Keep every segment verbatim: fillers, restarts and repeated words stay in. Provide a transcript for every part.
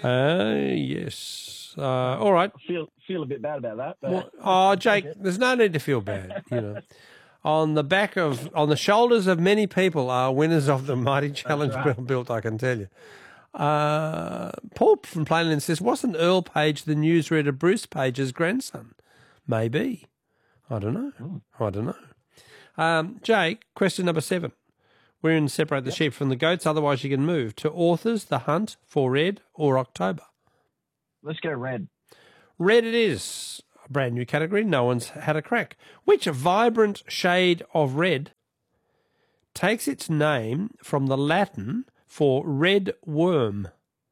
Uh, yes. Uh, all right. I feel feel a bit bad about that. But Well, oh, Jake, there's no need to feel bad. You know, on the back of, on the shoulders of many people are winners of the mighty challenge right. well built. I can tell you. Uh, Paul from Plainland says, wasn't Earl Page the newsreader Bruce Page's grandson? Maybe. I don't know. Mm. I don't know. Um, Jake, question number seven. We're in Separate the yep. Sheep from the Goats, otherwise you can move to Authors, The Hunt, For Red or October. Let's go red. Red it is. A brand new category. No one's had a crack. Which vibrant shade of red takes its name from the Latin for red worm?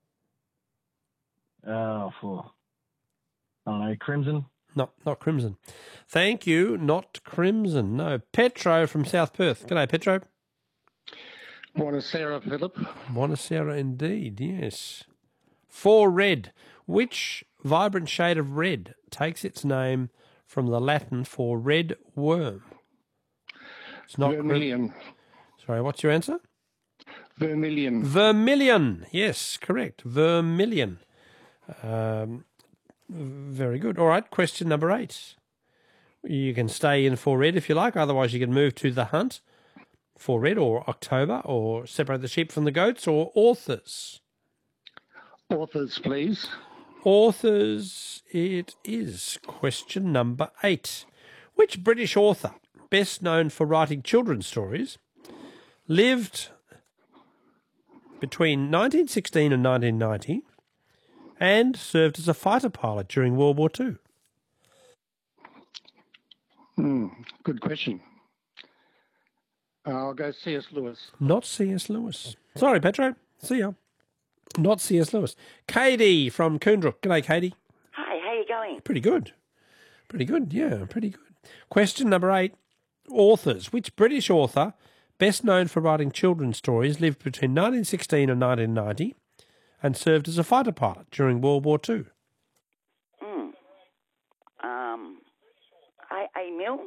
Oh, for, I don't know, crimson? No, not crimson. Thank you, not crimson. No, Petro from South Perth. G'day, Petro. Buonasera, Philip. Buonasera indeed, yes. For red. Which vibrant shade of red takes its name from the Latin for red worm? It's not Vermilion. Crim- Sorry, what's your answer? Vermilion. Vermilion. Yes, correct. Vermilion. Um, very good. All right, question number eight. You can stay in for red if you like. Otherwise, you can move to The Hunt, For Red or October, or Separate the Sheep from the Goats, or Authors. Authors, please. Authors it is. Question number eight. Which British author, best known for writing children's stories, lived between nineteen sixteen and nineteen ninety and served as a fighter pilot during World War Two? Hmm, good question. I'll go C S Lewis. Not C S Lewis. Sorry, Petro. See ya. Not C S Lewis. Katie from Coondrook. G'day, Katie. Hi, how you going? Pretty good. Pretty good, yeah, pretty good. Question number eight. Authors. Which British author, best known for writing children's stories, lived between nineteen sixteen and nineteen ninety and served as a fighter pilot during World War Two? Hmm. Um, I. A. Milne?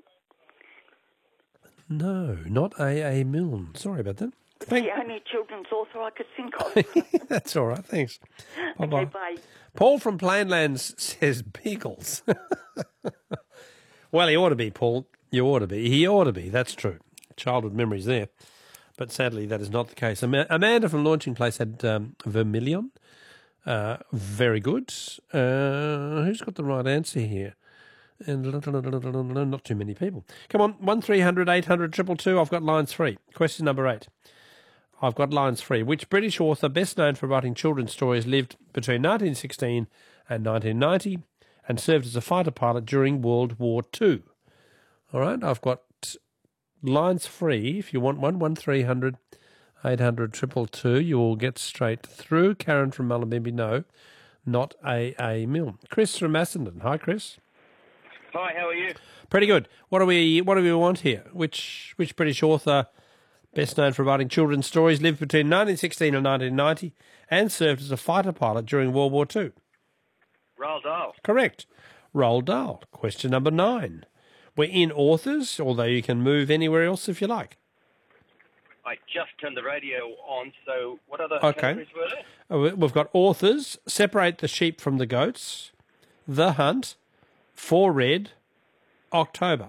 No, not A. A. Milne. Sorry about that. It's Thank- the only children's author I could think of. That's all right, thanks. Bye-bye. Okay, bye. Paul from Plainlands says Beagles. Well, he ought to be, Paul. You ought to be. He ought to be. That's true. Childhood memories there. But sadly, that is not the case. Am- Amanda from Launching Place had um, Vermilion. Uh, very good. Uh, who's got the right answer here? And not too many people. Come on, one three hundred eight hundred two two two. I've got lines three. Question number eight. I've got lines three. Which British author, best known for writing children's stories, lived between nineteen sixteen and nineteen ninety and served as a fighter pilot during World War Two? All right, I've got lines free. If you want one, one three hundred eight hundred two two two. You will get straight through. Karen from Mullumbimby, no, not A. A. Milne. Chris from Macedon. Hi, Chris. Hi, how are you? Pretty good. What do we What do we want here? Which Which British author, best known for writing children's stories, lived between nineteen sixteen and nineteen ninety and served as a fighter pilot during World War Two? Roald Dahl. Correct. Roald Dahl. Question number nine. We're in authors, although you can move anywhere else if you like. I just turned the radio on, so what other Okay. categories were there? Uh, We've got authors, Separate the Sheep from the Goats, The Hunt, For Red, October.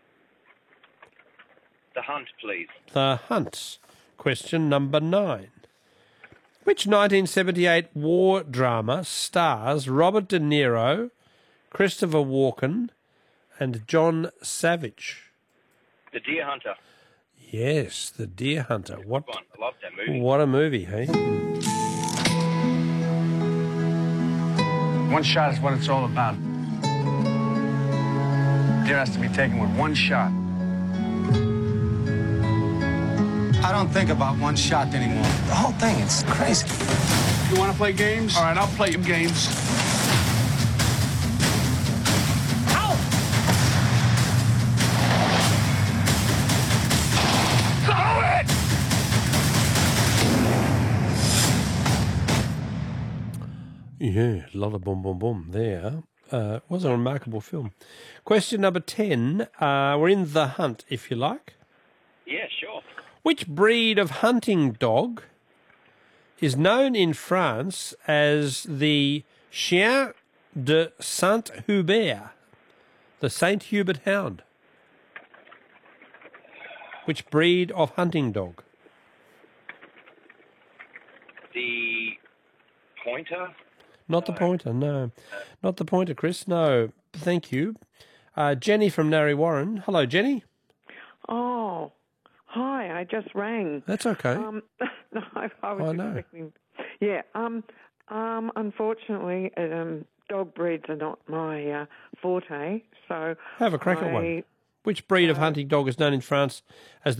The Hunt, please. The Hunt. Question number nine. Which nineteen seventy-eight war drama stars Robert De Niro, Christopher Walken, and John Savage? The Deer Hunter. Yes, The Deer Hunter. What? Fun. I love that movie. What a movie, hey? One shot is what it's all about. Deer has to be taken with one shot. I don't think about one shot anymore. The whole thing, it's crazy. You want to play games? All right, I'll play you games. Ow! Throw it! Yeah, a lot of boom, boom, boom there. Uh, it was a remarkable film. Question number ten. Uh, we're in The Hunt, if you like. Yeah, sure. Which breed of hunting dog is known in France as the Chien de Saint-Hubert, the Saint Hubert Hound. Which breed of hunting dog? The pointer? Not the pointer, no. Not the pointer, Chris, no. Thank you. Uh, Jenny from Narre Warren. Hello, Jenny. Oh, hi, I just rang. That's okay. Um, no, I, I was I know. expecting... Yeah, um, um, unfortunately, um, dog breeds are not my uh, forte, so... Have a crack I, at one. Which breed of hunting dog is known in France as the